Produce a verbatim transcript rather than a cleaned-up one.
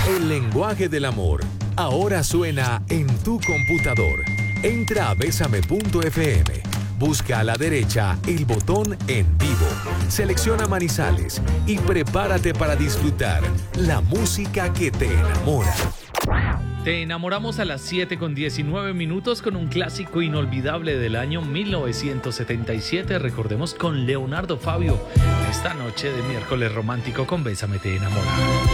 El lenguaje del amor ahora suena en tu computador. Entra a besame punto efe eme. Busca a la derecha el botón En Vivo. Selecciona Manizales y prepárate para disfrutar la música que te enamora. Te enamoramos a las siete con diecinueve minutos con un clásico inolvidable del año mil novecientos setenta y siete. Recordemos con Leonardo Fabio. Esta noche de miércoles romántico con Bésame te enamora.